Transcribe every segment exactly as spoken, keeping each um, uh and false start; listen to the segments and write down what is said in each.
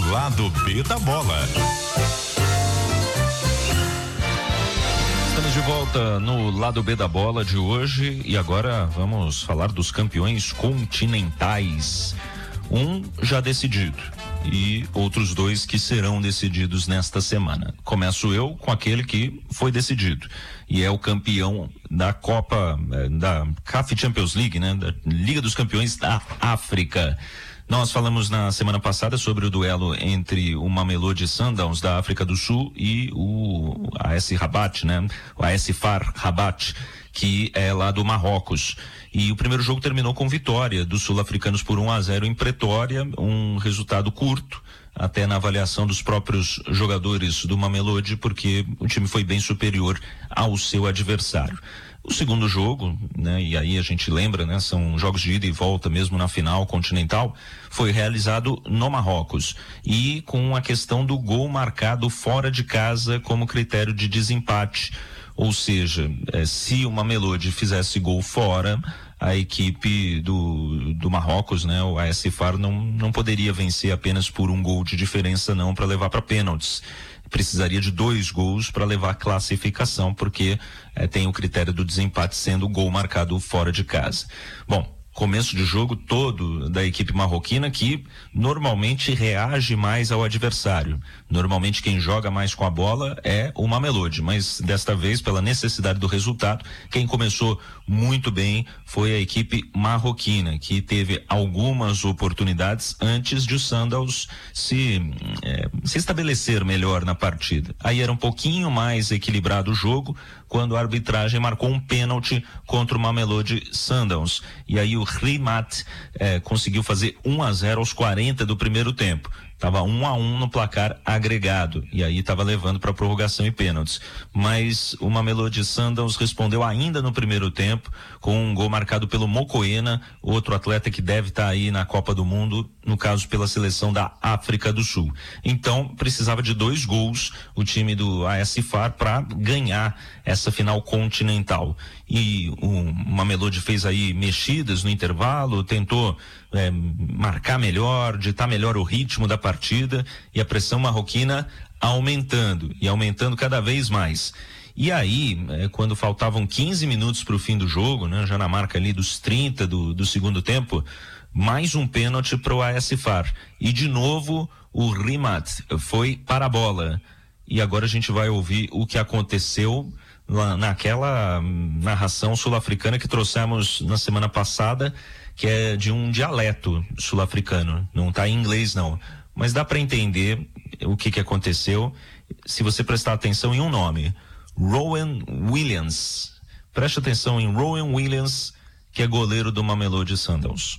Lado B da Bola. Estamos de volta no Lado B da Bola de hoje e agora vamos falar dos campeões continentais. Um já decidido e outros dois que serão decididos nesta semana. Começo eu com aquele que foi decidido e é o campeão da Copa, da C A F Champions League, né? Da Liga dos Campeões da África. Nós falamos na semana passada sobre o duelo entre o Mamelodi Sundowns da África do Sul e o A S Rabat, né? O A S Far Rabat, que é lá do Marrocos. E o primeiro jogo terminou com vitória dos sul-africanos por um a zero em Pretória, um resultado curto, até na avaliação dos próprios jogadores do Mamelodi, porque o time foi bem superior ao seu adversário. O segundo jogo, né, e aí a gente lembra, né, são jogos de ida e volta mesmo na final continental, foi realizado no Marrocos e com a questão do gol marcado fora de casa como critério de desempate. Ou seja, eh, se o Mamelodi fizesse gol fora, a equipe do, do Marrocos, né, o A S Far não, não poderia vencer apenas por um gol de diferença não para levar para pênaltis. Precisaria de dois gols para levar a classificação, porque eh, tem o critério do desempate sendo o gol marcado fora de casa. Bom, começo de jogo todo da equipe marroquina que normalmente reage mais ao adversário. Normalmente quem joga mais com a bola é o Mamelodi, mas desta vez, pela necessidade do resultado, quem começou muito bem foi a equipe marroquina, que teve algumas oportunidades antes de o Sundowns se, eh, se estabelecer melhor na partida. Aí era um pouquinho mais equilibrado o jogo, quando a arbitragem marcou um pênalti contra o Mamelodi Sundowns. E aí o Rimat eh, conseguiu fazer um a zero aos quarenta do primeiro tempo. Tava um a um no placar agregado e aí estava levando para prorrogação e pênaltis. Mas o Mamelodi Sundowns respondeu ainda no primeiro tempo com um gol marcado pelo Mokoena, outro atleta que deve estar tá aí na Copa do Mundo, no caso pela seleção da África do Sul. Então precisava de dois gols o time do A S Far para ganhar essa final continental. E o Mamelodi fez aí mexidas no intervalo, tentou é, marcar melhor, ditar melhor o ritmo da partida e a pressão marroquina aumentando e aumentando cada vez mais. E aí, é, quando faltavam quinze minutos para o fim do jogo, né, já na marca ali dos trinta do, do segundo tempo, mais um pênalti para o A S Far. E de novo o Rimat foi para a bola. E agora a gente vai ouvir o que aconteceu lá naquela narração sul-africana que trouxemos na semana passada, que é de um dialeto sul-africano. Não está em inglês não, mas dá para entender o que que aconteceu se você prestar atenção em um nome: Rowan Williams. Preste atenção em Rowan Williams, que é goleiro do Mamelodi Sundowns.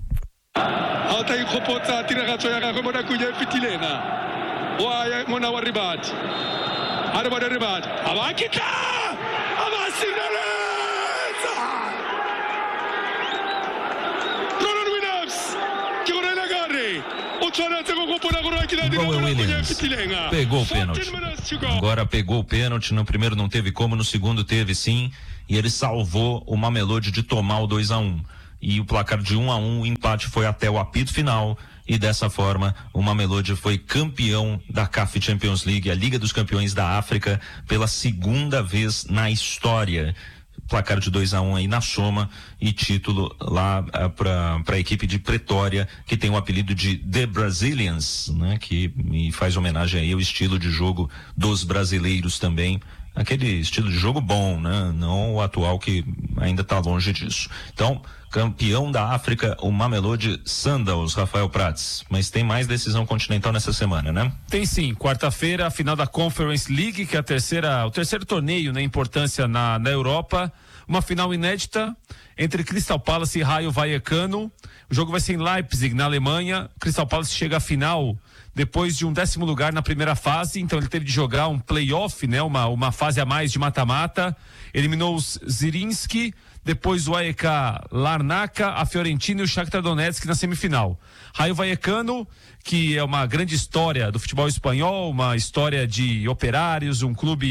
Rowan Williams pegou o pênalti. Agora pegou o pênalti. No primeiro não teve como, no segundo teve sim. E ele salvou o Mamelodi de tomar o dois a um. E o placar de um a um, o empate foi até o apito final. E dessa forma, o Mamelodi foi campeão da C A F Champions League, a Liga dos Campeões da África, pela segunda vez na história. Placar de dois a um aí na soma e título lá uh, para para a equipe de Pretória, que tem o apelido de The Brazilians, né? Que me faz homenagem aí ao estilo de jogo dos brasileiros também. Aquele estilo de jogo bom, né? Não o atual, que ainda está longe disso. Então, campeão da África, o Mamelodi Sundowns, Rafael Prats. Mas tem mais decisão continental nessa semana, né? Tem sim. Quarta-feira, a final da Conference League, que é a terceira, o terceiro torneio, né, importância na, na Europa. Uma final inédita entre Crystal Palace e Rayo Vallecano. O jogo vai ser em Leipzig, na Alemanha. Crystal Palace chega à final depois de um décimo lugar na primeira fase, então ele teve de jogar um play-off, né, uma, uma fase a mais de mata-mata. Eliminou o Zrinjski, depois o A E K Larnaca, a Fiorentina e o Shakhtar Donetsk na semifinal. Rayo Vallecano, que é uma grande história do futebol espanhol, uma história de operários, um clube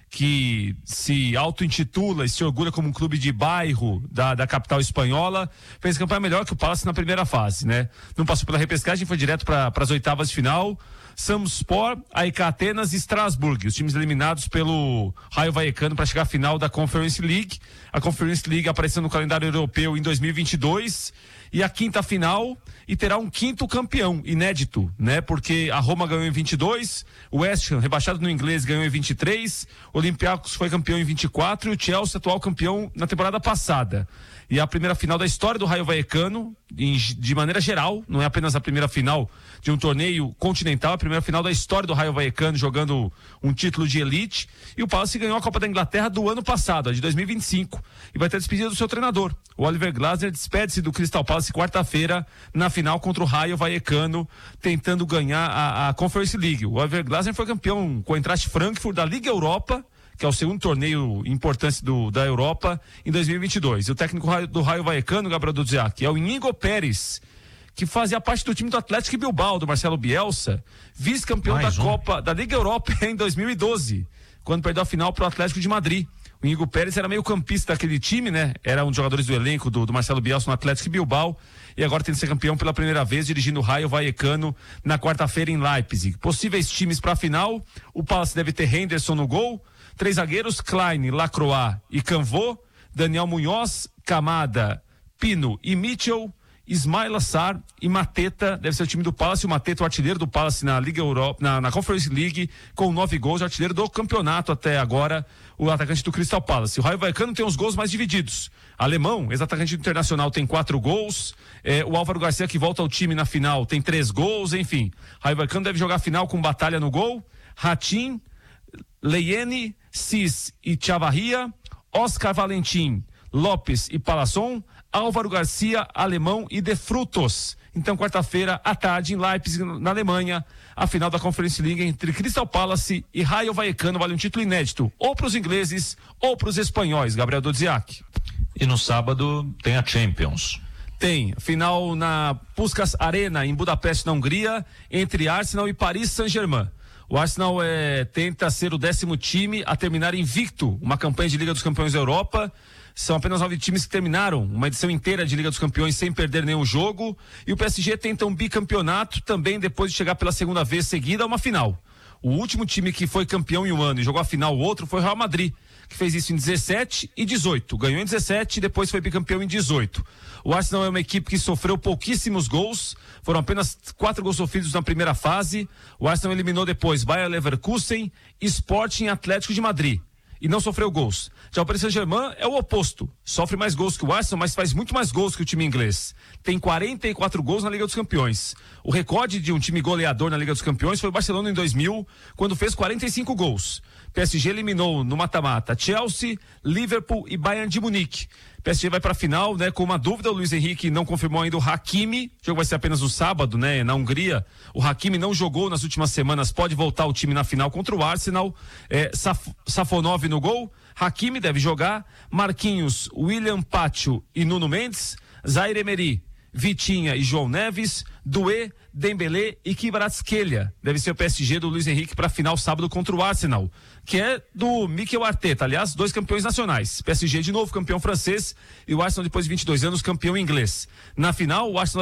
que se auto-intitula e se orgulha como um clube de bairro da, da capital espanhola, fez campanha melhor que o Palace na primeira fase, né? Não passou pela repescagem, foi direto para as oitavas de final. Samspor, A E K Atenas e Strasbourg, os times eliminados pelo Rayo Vallecano para chegar à final da Conference League. A Conference League apareceu no calendário europeu em dois mil e vinte e dois. E a quinta final, e terá um quinto campeão, inédito, né? Porque a Roma ganhou em vinte e dois, o West Ham, rebaixado no inglês, ganhou em vinte e três, o Olympiacos foi campeão em vinte e quatro e o Chelsea, atual campeão na temporada passada. E a primeira final da história do Rayo Vallecano, em, de maneira geral, não é apenas a primeira final de um torneio continental, a primeira final da história do Rayo Vallecano jogando um título de elite. E o Palace ganhou a Copa da Inglaterra do ano passado, a de dois mil e vinte e cinco, e vai ter despedida do seu treinador. O Oliver Glasner despede-se do Crystal Palace quarta-feira na final contra o Rayo Vallecano, tentando ganhar a, a Conference League. O Oliver Glasner foi campeão com o Eintracht Frankfurt da Liga Europa, que é o segundo torneio importante do, da Europa, em dois mil e vinte e dois. E o técnico do Rayo Vallecano, Gabriel Dudziak, é o Íñigo Pérez, que fazia parte do time do Atlético Bilbao, do Marcelo Bielsa, vice-campeão da um. Copa, da Liga Europa em dois mil e doze, quando perdeu a final para o Atlético de Madrid. O Íñigo Pérez era meio campista daquele time, né? Era um dos jogadores do elenco do, do Marcelo Bielsa no Atlético Bilbao, e agora tem que ser campeão pela primeira vez, dirigindo o Rayo Vallecano na quarta-feira em Leipzig. Possíveis times para a final: o Palace deve ter Henderson no gol, três zagueiros, Klein, Lacroix e Canvô, Daniel Munhoz, Camada, Pino e Mitchell, Ismail Assar e Mateta, deve ser o time do Palace. O Mateta, o artilheiro do Palace na Liga Europa, na, na Conference League, com nove gols, o artilheiro do campeonato até agora, o atacante do Crystal Palace. O Rayo Vallecano tem os gols mais divididos. Alemão, ex-atacante do Internacional, tem quatro gols. É, o Álvaro Garcia, que volta ao time na final, tem três gols. Enfim, Rayo Vallecano deve jogar a final com Batalha no gol, Ratin, Leyene, Cis e Chavarria, Oscar Valentim, Lopes e Palasson, Álvaro Garcia, Alemão e De Frutos. Então, quarta-feira, à tarde, em Leipzig, na Alemanha, a final da Conference League entre Crystal Palace e Rayo Vallecano, vale um título inédito, ou para os ingleses ou para os espanhóis, Gabriel Dudziak. E no sábado tem a Champions. Tem, final na Puskás Arena, em Budapeste, na Hungria, entre Arsenal e Paris Saint-Germain. O Arsenal é, tenta ser o décimo time a terminar invicto uma campanha de Liga dos Campeões da Europa. São apenas nove times que terminaram uma edição inteira de Liga dos Campeões sem perder nenhum jogo. E o P S G tenta um bicampeonato também depois de chegar pela segunda vez seguida a uma final. O último time que foi campeão em um ano e jogou a final o outro foi o Real Madrid, que fez isso em dezessete e dezoito. Ganhou em dezessete e depois foi bicampeão em dezoito. O Arsenal é uma equipe que sofreu pouquíssimos gols, foram apenas quatro gols sofridos na primeira fase. O Arsenal eliminou depois Bayer Leverkusen, Sporting e Atlético de Madrid, e não sofreu gols. Já o Paris Saint-Germain é o oposto, sofre mais gols que o Arsenal, mas faz muito mais gols que o time inglês. Tem quarenta e quatro gols na Liga dos Campeões. O recorde de um time goleador na Liga dos Campeões foi o Barcelona em dois mil, quando fez quarenta e cinco gols. P S G eliminou no mata-mata Chelsea, Liverpool e Bayern de Munique. P S G vai para a final, né? Com uma dúvida, o Luiz Henrique não confirmou ainda o Hakimi. O jogo vai ser apenas no sábado, né? Na Hungria. O Hakimi não jogou nas últimas semanas, pode voltar ao time na final contra o Arsenal. É, Saf- Safonov no gol. Hakimi deve jogar. Marquinhos, William Pátio e Nuno Mendes. Zaire Emery, Vitinha e João Neves. Doué, Dembélé e Kvaratskhelia. Deve ser o P S G do Luiz Henrique para a final sábado contra o Arsenal, que é do Mikel Arteta. Aliás, dois campeões nacionais. P S G de novo campeão francês e o Arsenal depois de vinte e dois anos campeão inglês. Na final, o Arsenal